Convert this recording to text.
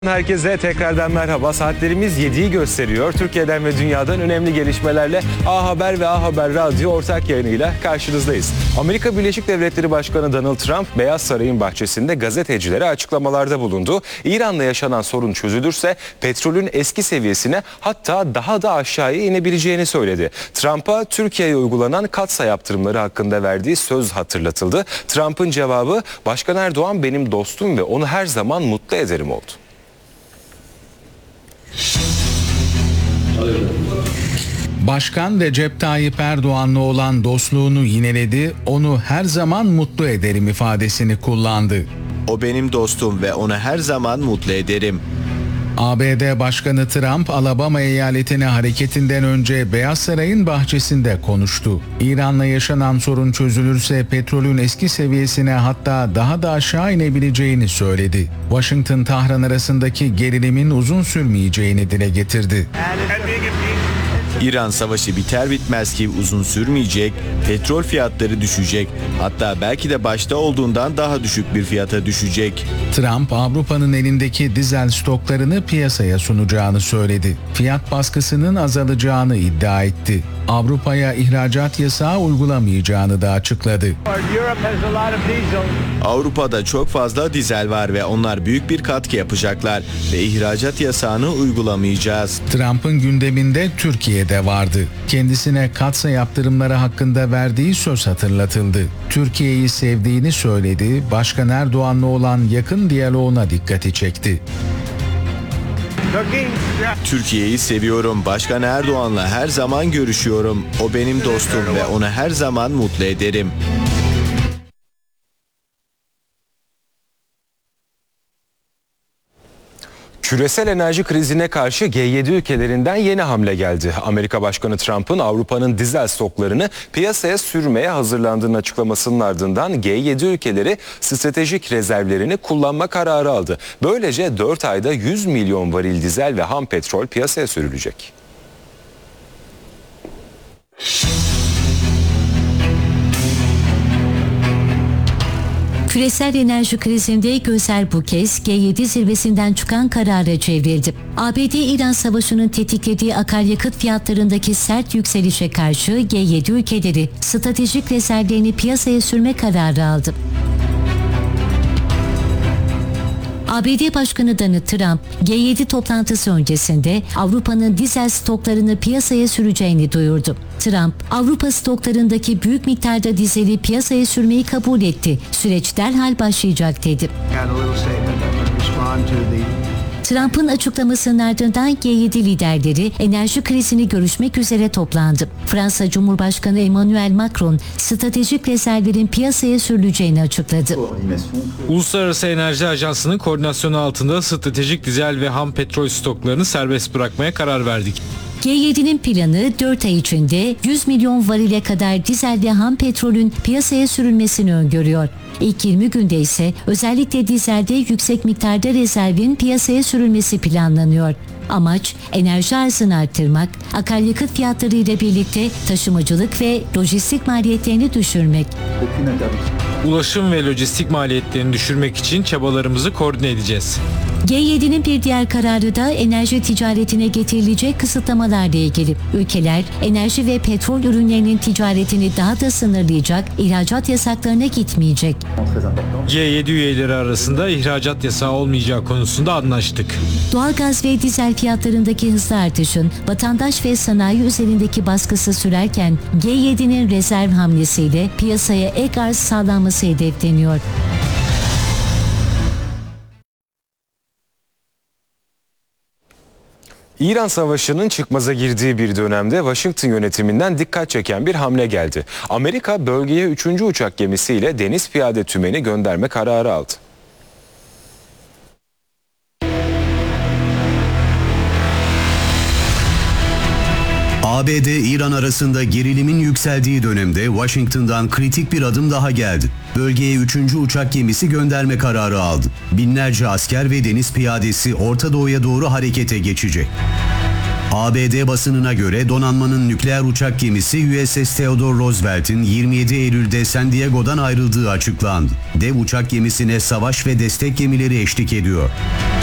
Herkese tekrardan merhaba. Saatlerimiz 7'yi gösteriyor. Türkiye'den ve dünyadan önemli gelişmelerle A Haber ve A Haber Radyo ortak yayınıyla karşınızdayız. Amerika Birleşik Devletleri Başkanı Donald Trump, Beyaz Saray'ın bahçesinde gazetecilere açıklamalarda bulundu. İran'la yaşanan sorun çözülürse petrolün eski seviyesine, hatta daha da aşağıya inebileceğini söyledi. Trump'a Türkiye'ye uygulanan katsayı yaptırımları hakkında verdiği söz hatırlatıldı. Trump'ın cevabı, Başkan Erdoğan benim dostum ve onu her zaman mutlu ederim oldu. Başkan Recep Tayyip Erdoğan'la olan dostluğunu yineledi, onu her zaman mutlu ederim ifadesini kullandı. O benim dostum ve onu her zaman mutlu ederim. ABD Başkanı Trump, Alabama eyaletine hareketinden önce Beyaz Saray'ın bahçesinde konuştu. İran'la yaşanan sorun çözülürse petrolün eski seviyesine, hatta daha da aşağı inebileceğini söyledi. Washington-Tahran arasındaki gerilimin uzun sürmeyeceğini dile getirdi. İran savaşı biter bitmez ki uzun sürmeyecek, petrol fiyatları düşecek, hatta belki de başta olduğundan daha düşük bir fiyata düşecek. Trump, Avrupa'nın elindeki dizel stoklarını piyasaya sunacağını söyledi. Fiyat baskısının azalacağını iddia etti. Avrupa'ya ihracat yasağı uygulamayacağını da açıkladı. Avrupa'da çok fazla dizel var ve onlar büyük bir katkı yapacaklar ve ihracat yasağını uygulamayacağız. Trump'ın gündeminde Türkiye'de vardı. Kendisine katsayı yaptırımları hakkında verdiği söz hatırlatıldı. Türkiye'yi sevdiğini söyledi, Başkan Erdoğan'la olan yakın diyaloğuna dikkati çekti. Türkiye'yi seviyorum. Başkan Erdoğan'la her zaman görüşüyorum. O benim dostum ve onu her zaman mutlu ederim. Küresel enerji krizine karşı G7 ülkelerinden yeni hamle geldi. Amerika Başkanı Trump'ın Avrupa'nın dizel stoklarını piyasaya sürmeye hazırlandığının açıklamasının ardından G7 ülkeleri stratejik rezervlerini kullanma kararı aldı. Böylece 4 ayda 100 milyon varil dizel ve ham petrol piyasaya sürülecek. Küresel enerji krizinde gözler bu kez G7 zirvesinden çıkan karara çevrildi. ABD-İran savaşının tetiklediği akaryakıt fiyatlarındaki sert yükselişe karşı G7 ülkeleri stratejik rezervlerini piyasaya sürme kararı aldı. ABD Başkanı Donald Trump, G7 toplantısı öncesinde Avrupa'nın dizel stoklarını piyasaya süreceğini duyurdu. Trump, Avrupa stoklarındaki büyük miktarda dizeli piyasaya sürmeyi kabul etti. Süreç derhal başlayacak dedi. Trump'ın açıklamasının ardından G7 liderleri enerji krizini görüşmek üzere toplandı. Fransa Cumhurbaşkanı Emmanuel Macron stratejik rezervlerin piyasaya sürüleceğini açıkladı. Uluslararası Enerji Ajansı'nın koordinasyonu altında stratejik dizel ve ham petrol stoklarını serbest bırakmaya karar verdik. G7'nin planı 4 ay içinde 100 milyon varile kadar dizel ve ham petrolün piyasaya sürülmesini öngörüyor. İlk 20 günde ise özellikle dizelde yüksek miktarda rezervin piyasaya sürülmesi planlanıyor. Amaç enerji arzını arttırmak, akaryakıt fiyatları ile birlikte taşımacılık ve lojistik maliyetlerini düşürmek. Ulaşım ve lojistik maliyetlerini düşürmek için çabalarımızı koordine edeceğiz. G7'nin bir diğer kararı da enerji ticaretine getirilecek kısıtlamalarla ilgili. Ülkeler enerji ve petrol ürünlerinin ticaretini daha da sınırlayacak, ihracat yasaklarına gitmeyecek. G7 üyeleri arasında ihracat yasağı olmayacağı konusunda anlaştık. Doğalgaz ve dizel fiyatlarındaki hızlı artışın vatandaş ve sanayi üzerindeki baskısı sürerken G7'nin rezerv hamlesiyle piyasaya ek arz sağlanması hedefleniyor. İran Savaşı'nın çıkmaza girdiği bir dönemde Washington yönetiminden dikkat çeken bir hamle geldi. Amerika bölgeye 3. uçak gemisiyle deniz piyade tümeni gönderme kararı aldı. ABD-İran arasında gerilimin yükseldiği dönemde Washington'dan kritik bir adım daha geldi. Bölgeye 3. uçak gemisi gönderme kararı aldı. Binlerce asker ve deniz piyadesi Orta Doğu'ya doğru harekete geçecek. ABD basınına göre donanmanın nükleer uçak gemisi USS Theodore Roosevelt'in 27 Eylül'de San Diego'dan ayrıldığı açıklandı. Dev uçak gemisine savaş ve destek gemileri eşlik ediyor.